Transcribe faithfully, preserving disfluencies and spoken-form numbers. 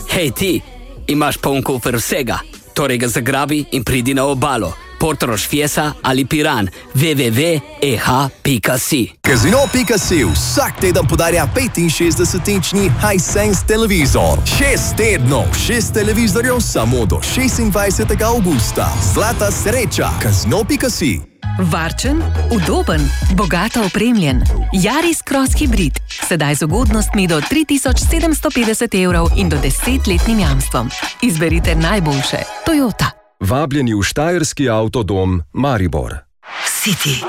Hej ti, imaš poln kufer vsega, torej ga zagrabi in pridi na obalo. Portorož, Fiesa ali Piran. w w w pika e h pika si. Casino pika si vsak teden podarja petinšestdesetinčni Hisense televizor. Šest tednov, šest televizorjev samo do šestindvajsetega avgusta. Zlata sreča. Casino pika si. Varčen, udoben, bogato opremljen. Yaris Cross Hybrid. Sedaj z ugodnostmi do tri tisoč sedemsto petdeset evrov in do desetletnim jamstvom. Izberite najboljše. Toyota. Vabljeni v Štajerski avtodom Maribor. City.